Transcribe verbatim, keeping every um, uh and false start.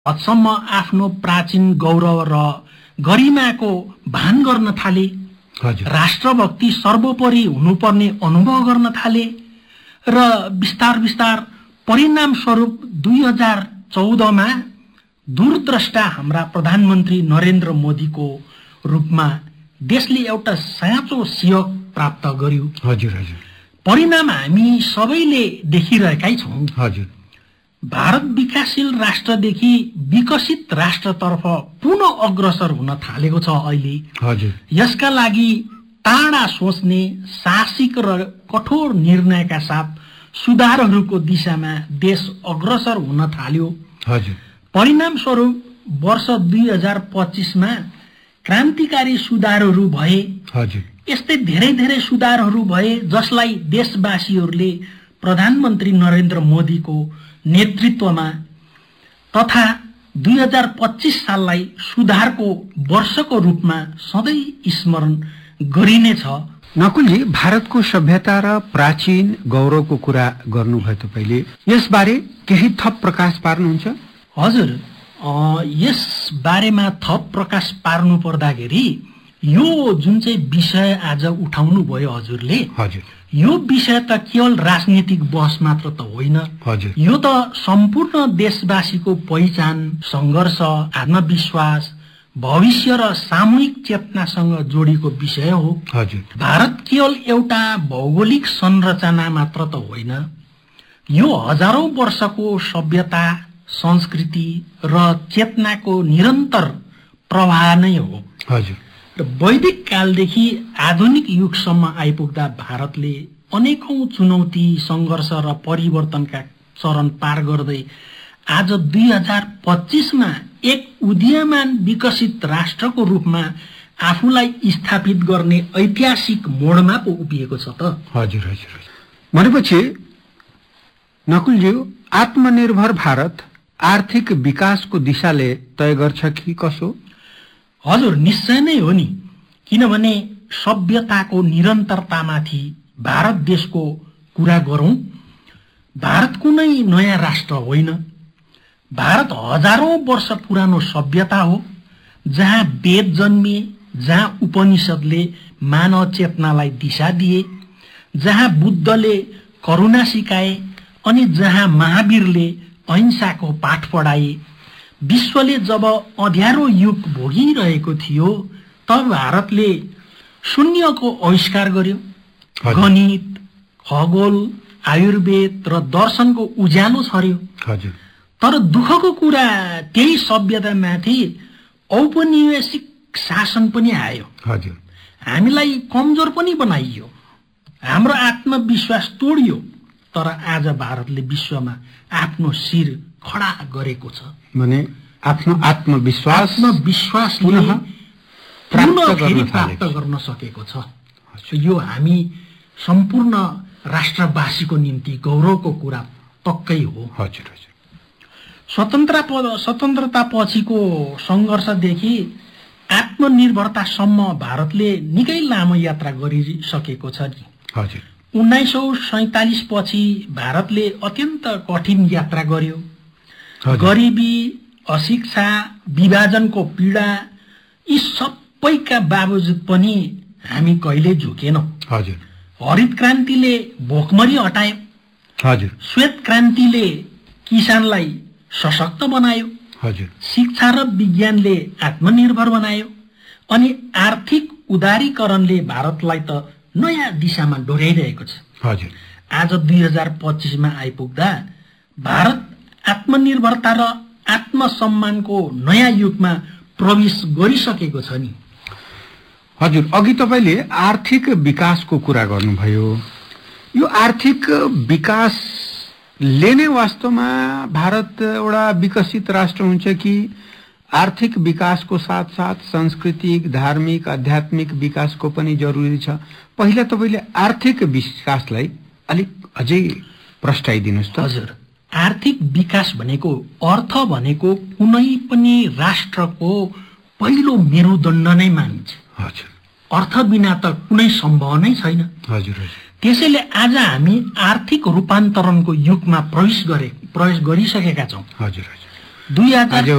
हदसम्म आफ्नो प्राचीन गौरव र गरिमाको भान गर्न थाले। राष्ट्रभक्ति सर्वोपरि हुनुपर्ने अनुभव गर्न थाले र बिस्तार बिस्तार परिणाम स्वरूप दुई हजार चौधमा दूरद्रष्टा हाम्रा प्रधानमन्त्री नरेन्द्र मोदीको रूपमा देशले एउटा साँचो सियोक प्राप्त गर्यो। हजुर हजुर परिणाम हामी सबैले देखिरहेकै छौं। हजुर भारत विकासशील राष्ट्रदेखि विकसित राष्ट्रतर्फ पुनः अग्रसर हुन थालेको छ अहिले। हजुर यसका लागि टाढा सोच्ने साहसिक र कठोर निर्णयका साथ सुधारहरूको दिशामा देश अग्रसर हुन थाल्यो। हजुर परिणाम स्वरूप वर्ष दुई हजार पच्चीसमा क्रान्तिकारी सुधारहरू भए। हजुर यस्तै धेरै धेरै सुधारहरू भए जसलाई देशवासीहरूले प्रधानमन्त्री नरेन्द्र मोदीको नेतृत्वमा तथा दुई हजार पच्चीस साललाई सुधारको वर्षको रूपमा सधैँ स्मरण गरिनेछ। नकुलजी, भारतको सभ्यता र प्राचीन गौरवको कुरा गर्नुभयो तपाईले, यसबारे केही थप प्रकाश पार्नुहुन्छ? हजुर, यस बारेमा थप प्रकाश पार्नु पर्दाखेरि यो जुन चाहिँ विषय आज उठाउनु भयो हजुरले, हजुर यो विषय त केवल राजनीतिक बहस मात्र त होइन। हजुर यो त सम्पूर्ण देशवासीको पहिचान, संघर्ष, आत्मविश्वास, भविष्य र सामूहिक चेतनासँग जोडिएको विषय हो। हजुर भारत केवल एउटा भौगोलिक संरचना मात्र त होइन, यो हजारौं वर्षको सभ्यता, संस्कृति र चेतनाको निरन्तर प्रवाह नै हो। हजुर र वैदिक कालदेखि आधुनिक युगसम्म आइपुग्दा भारतले अनेकौं चुनौती, संघर्ष र परिवर्तनका चरण पार गर्दै आज दुई हजार पच्चीसमा एक उदीयमान विकसित राष्ट्रको रूपमा आफूलाई स्थापित गर्ने ऐतिहासिक मोडमा पो उभिएको छ त। हजुर हजुर भनेपछि नकुलज्यू, आत्मनिर्भर भारत आर्थिक विकासको दिशाले तय गर्छ कि कसो? हजुर, निश्चय नै हो नि। किनभने सभ्यताको निरन्तरतामाथि भारत देशको कुरा गरौं, भारत कुनै नयाँ राष्ट्र होइन। भारत हजारौं वर्ष पुरानो सभ्यता हो, जहाँ वेद जन्मिए, जहाँ उपनिषदले मानव चेतनालाई दिशा दिए, जहाँ बुद्धले करुणा सिकाए अनि जहाँ महावीरले अहिंसाको पाठ पढाए। विश्वले जब अँध्यारो युग भोगिरहेको थियो तब भारतले शून्यको आविष्कार गर्यो। गणित, खगोल, आयुर्वेद र दर्शनको उज्यालो छर्यो। हजुर तर दुःखको कुरा त्यही सभ्यतामाथि औपनिवेशिक शासन पनि आयो। हजुर हामीलाई कमजोर पनि बनाइयो, हाम्रो आत्मविश्वास तोडियो। तर आज भारतले विश्वमा आफ्नो शिर खडा गरेको छ। भने आफ्नो आत्मविश्वास आत्मविश्वास पुनः प्राप्त गर्न सकेको छ। यो हामी सम्पूर्ण राष्ट्रवासीको निम्ति गौरवको कुरा पक्कै हो। हजुर हजुर स्वतन्त्रता स्वतन्त्रता पछिको संघर्षदेखि आत्मनिर्भरतासम्म भारतले निकै लामो यात्रा गरिसकेको छ नि। हजुर उन्नाइस सौ सैतालिस पछि भारतले अत्यन्त कठिन यात्रा गर्यो। गरिबी, अशिक्षा, विभाजनको पीडा, यी सबैका बावजुद पनि हामी कहिल्यै झुकेनौं। हजुर हरित क्रान्तिले भोकमरी हटायो। हजुर श्वेत क्रान्तिले किसानलाई सशक्त बनायो। हजुर शिक्षा र विज्ञानले आत्मनिर्भर बनायो अनि आर्थिक उदारीकरणले भारतलाई त नयाँ दिशामा डोर्याइरहेको छ। हजुर आज दुई हजार पच्चीसमा आइपुग्दा भारत आत्मनिर्भरता र आत्मसम्मानको नयाँ युगमा प्रवेश गरिसकेको छ नि। हजुर, अघि तपाईले आर्थिक विकासको कुरा गर्नुभयो। यो आर्थिक विकासले नै वास्तवमा भारत एउटा विकसित राष्ट्र हुन्छ कि आर्थिक विकासको साथ साथ सांस्कृतिक, धार्मिक, आध्यात्मिक विकासको पनि जरुरी छ? पहिला तपाईले आर्थिक विकासलाई अलिक अझै प्रष्टाइदिनुस् त। हजुर, आर्थिक विकास भनेको अर्थ भनेको कुनै पनि राष्ट्रको पहिलो मेरुदण्ड नै मानिन्छ। हजुर, अर्थ बिना त कुनै सम्भव नै छैन। हजुर हजुर त्यसैले आज हामी आर्थिक रूपान्तरणको युगमा प्रवेश गरे प्रवेश गरिसकेका छौं। हजुर हजुर दुई हजार